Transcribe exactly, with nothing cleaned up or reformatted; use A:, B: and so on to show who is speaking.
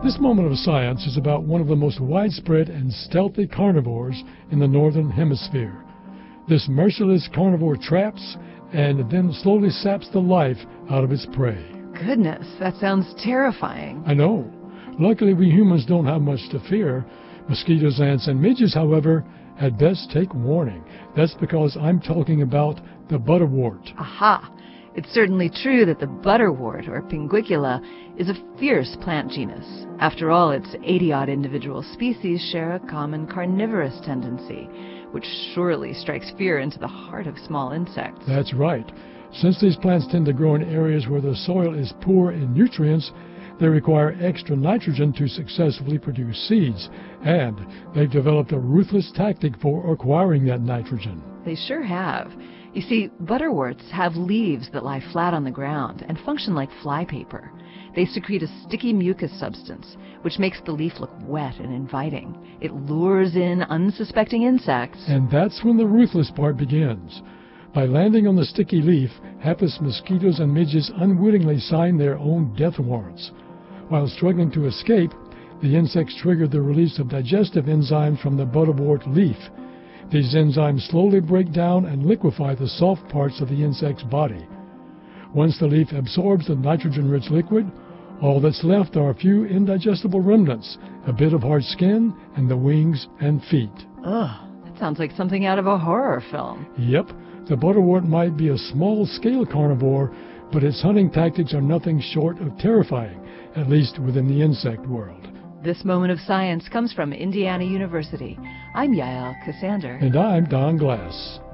A: This moment of science is about one of the most widespread and stealthy carnivores in the northern hemisphere. This merciless carnivore traps and then slowly saps the life out of its prey.
B: Goodness, that sounds terrifying.
A: I know. Luckily, we humans don't have much to fear. Mosquitoes, ants, and midges, however, had best take warning. That's because I'm talking about the butterwort.
B: Aha! It's certainly true that the butterwort, or Pinguicula, is a fierce plant genus. After all, its eighty-odd individual species share a common carnivorous tendency, which surely strikes fear into the heart of small insects.
A: That's right. Since these plants tend to grow in areas where the soil is poor in nutrients, they require extra nitrogen to successfully produce seeds, and they've developed a ruthless tactic for acquiring that nitrogen.
B: They sure have. You see, butterworts have leaves that lie flat on the ground and function like flypaper. They secrete a sticky mucus substance, which makes the leaf look wet and inviting. It lures in unsuspecting insects.
A: And that's when the ruthless part begins. By landing on the sticky leaf, hapless mosquitoes and midges unwittingly sign their own death warrants. While struggling to escape, the insects trigger the release of digestive enzymes from the butterwort leaf. These enzymes slowly break down and liquefy the soft parts of the insect's body. Once the leaf absorbs the nitrogen-rich liquid, all that's left are a few indigestible remnants, a bit of hard skin, and the wings and feet.
B: Ugh, that sounds like something out of a horror film.
A: Yep, the butterwort might be a small-scale carnivore, but its hunting tactics are nothing short of terrifying, at least within the insect world.
B: This moment of science comes from Indiana University. I'm Yael Cassander.
A: And I'm Don Glass.